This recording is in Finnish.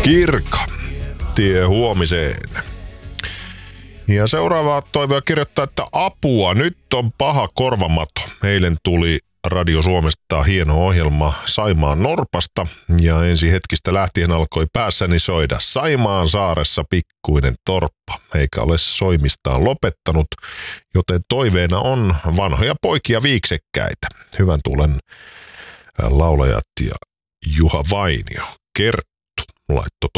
Kirka, tie huomiseen. Ja seuraava toivoa kirjoittaa, että apua, nyt on paha korvamato. Eilen tuli Radio Suomesta hieno ohjelma Saimaan Norpasta ja ensi hetkistä lähtien alkoi päässäni soida Saimaan saaressa pikkuinen torppa, eikä ole soimistaan lopettanut, joten toiveena on vanhoja poikia viiksekkäitä. Hyvän tuulen laulajat ja Juha Vainio. Kerttu laittoi